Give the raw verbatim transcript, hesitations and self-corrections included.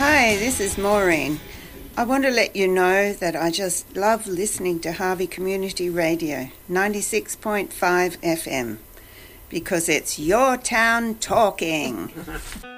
Hi, this is Maureen. I want to let you know that I just love listening to Harvey Community Radio, ninety-six point five F M, because it's your town talking.